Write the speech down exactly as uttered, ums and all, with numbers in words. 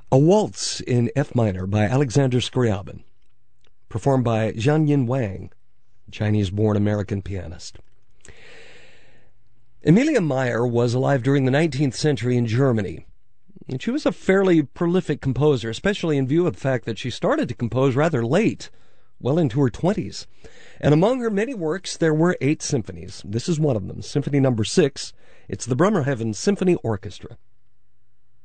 A Waltz in F minor by Alexander Scriabin, performed by Jianyin Wang, Chinese-born American pianist. Emilia Meyer was alive during the nineteenth century in Germany, and she was a fairly prolific composer, especially in view of the fact that she started to compose rather late, well into her twenties. And among her many works, there were eight symphonies. This is one of them, Symphony Number Six. It's the Bremerhaven Symphony Orchestra.